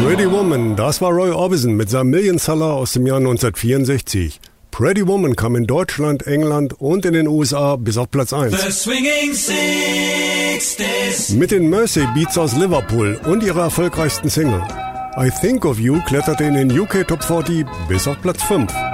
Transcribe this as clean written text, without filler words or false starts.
Pretty Woman, das war Roy Orbison mit seinem Million-Seller aus dem Jahr 1964. Pretty Woman kam in Deutschland, England und in den USA bis auf Platz 1. The Swinging Sixties. Mit den Mersey Beats aus Liverpool und ihrer erfolgreichsten Single. I Think of You kletterte in den UK Top 40 bis auf Platz 5.